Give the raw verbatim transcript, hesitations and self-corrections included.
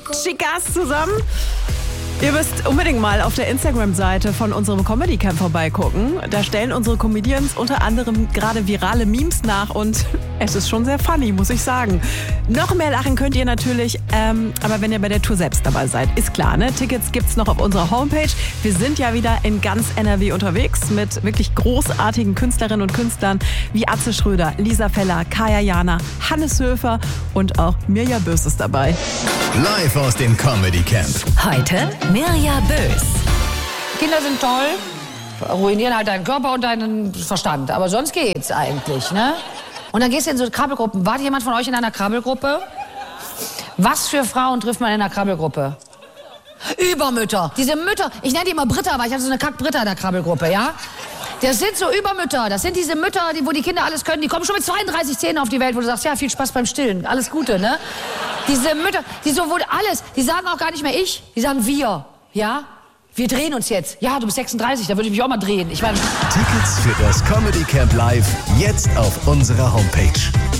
Chicas zusammen. Ihr müsst unbedingt mal auf der Instagram-Seite von unserem Comedy Camp vorbeigucken. Da stellen unsere Comedians unter anderem gerade virale Memes nach und es ist schon sehr funny, muss ich sagen. Noch mehr lachen könnt ihr natürlich, ähm, aber wenn ihr bei der Tour selbst dabei seid, ist klar, ne? Tickets gibt's noch auf unserer Homepage. Wir sind ja wieder in ganz N R W unterwegs mit wirklich großartigen Künstlerinnen und Künstlern wie Atze Schröder, Lisa Feller, Kaya Jana, Hannes Höfer und auch Mirja Bös ist dabei. Live aus dem Comedy Camp. Heute Mirja Bös. Kinder sind toll, ruinieren halt deinen Körper und deinen Verstand. Aber sonst geht's eigentlich, ne? Und dann gehst du in so Krabbelgruppen. War jemand von euch in einer Krabbelgruppe? Was für Frauen trifft man in einer Krabbelgruppe? Übermütter. Diese Mütter, ich nenne die immer Britta, weil ich hatte so eine Kack-Britta in der Krabbelgruppe, ja? Das sind so Übermütter. Das sind diese Mütter, die, wo die Kinder alles können. Die kommen schon mit zweiunddreißig Zähnen auf die Welt, wo du sagst, ja, viel Spaß beim Stillen. Alles Gute, ne? Diese Mütter, die so wohl alles, die sagen auch gar nicht mehr ich, die sagen wir, ja? Wir drehen uns jetzt. Ja, du bist sechsunddreißig, da würde ich mich auch mal drehen. Ich meine... Tickets für das Comedy Camp Live jetzt auf unserer Homepage.